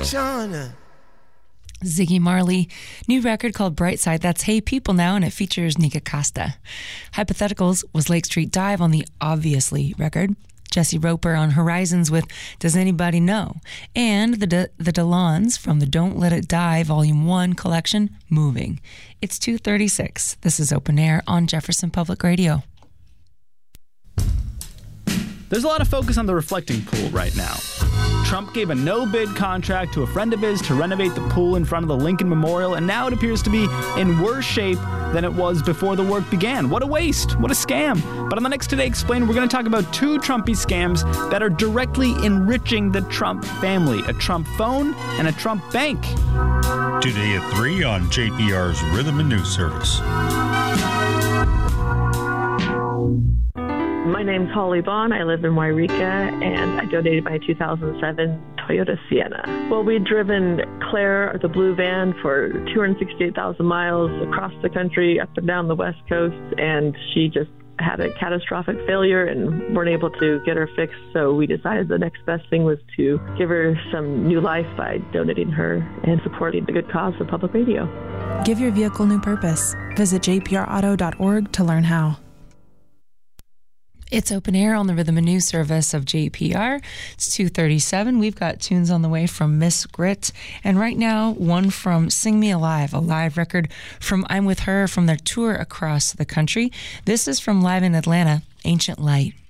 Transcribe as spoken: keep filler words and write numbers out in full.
Shauna. Ziggy Marley, new record called Brightside. That's Hey People now, and it features Nika Costa. Hypotheticals was Lake Street Dive on the Obviously record. Jesse Roper on Horizons with Does Anybody Know? And the De- the Delons from the Don't Let It Die Volume one collection, Moving. It's two thirty-six. This is Open Air on Jefferson Public Radio. There's a lot of focus on the reflecting pool right now. Trump gave a no-bid contract to a friend of his to renovate the pool in front of the Lincoln Memorial, and now it appears to be in worse shape than it was before the work began. What a waste. What a scam. But on the next Today Explained, we're going to talk about two Trumpy scams that are directly enriching the Trump family, a Trump phone and a Trump bank. Today at three on J P R's Rhythm and News Service. My name's Holly Vaughn. I live in Wairika, and I donated my two thousand seven Toyota Sienna. Well, we'd driven Claire, the blue van, for two hundred sixty-eight thousand miles across the country, up and down the West Coast, and she just had a catastrophic failure and weren't able to get her fixed, so we decided the next best thing was to give her some new life by donating her and supporting the good cause of public radio. Give your vehicle new purpose. Visit j p r auto dot org to learn how. It's Open Air on the Rhythm and News Service of J P R. It's two thirty-seven. We've got tunes on the way from Miss Grit. And right now, one from Sing Me Alive, a live record from I'm With Her from their tour across the country. This is from Live in Atlanta, Ancient Light.